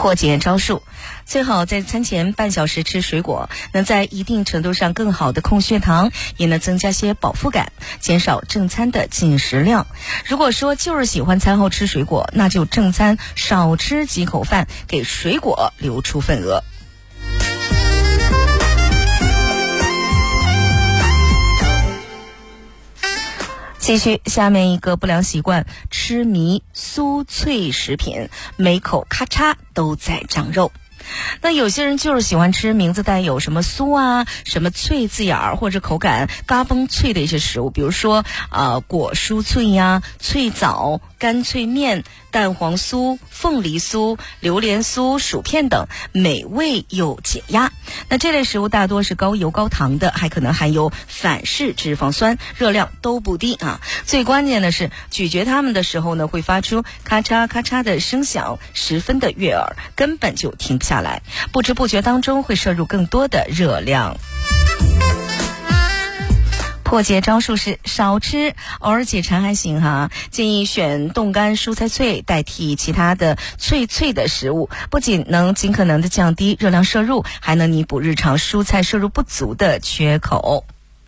破解招数，最好在餐前半小时吃水果，能在一定程度上更好的控血糖，也能增加些饱腹感，减少正餐的进食量。如果说就是喜欢餐后吃水果，那就正餐少吃几口饭，给水果留出份额。继续，下面一个不良习惯，痴迷酥脆食品，每口咔嚓都在长肉。那有些人就是喜欢吃名字带有什么酥啊、什么脆字眼儿，或者口感嘎嘣脆的一些食物，比如说果蔬脆呀、脆枣、干脆面、蛋黄酥、凤梨酥、榴莲酥、薯片等，美味又解压。那这类食物大多是高油高糖的，还可能含有反式脂肪酸，热量都不低啊。最关键的是咀嚼它们的时候呢，会发出咔嚓咔嚓的声响，十分的悦耳，根本就停不下来，不知不觉当中会摄入更多的热量。破解招数是少吃，偶尔解馋还行哈。建议选冻干蔬菜脆代替其他的脆的食物，不仅能尽可能的降低热量摄入，还能弥补日常蔬菜摄入不足的缺口。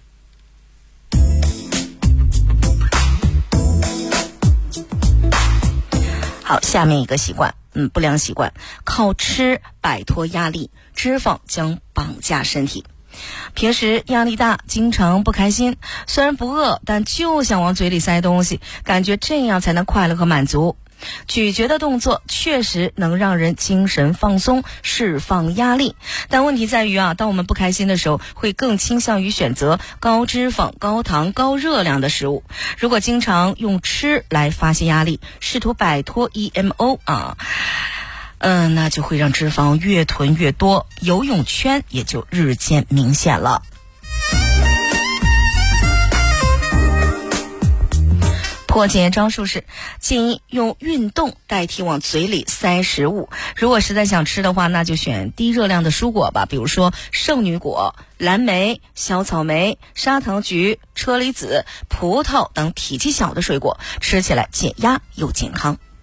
好，下面一个习惯，不良习惯，靠吃摆脱压力，脂肪将绑架身体。平时压力大，经常不开心，虽然不饿，但就想往嘴里塞东西，感觉这样才能快乐和满足。咀嚼的动作确实能让人精神放松，释放压力，但问题在于当我们不开心的时候，会更倾向于选择高脂肪、高糖、高热量的食物。如果经常用吃来发泄压力，试图摆脱 EMO那就会让脂肪越囤越多，游泳圈也就日渐明显了。破解招数是建议用运动代替往嘴里塞食物。如果实在想吃的话，那就选低热量的蔬果吧，比如说圣女果、蓝莓、小草莓、砂糖橘、车厘子、葡萄等体积小的水果，吃起来解压又健康。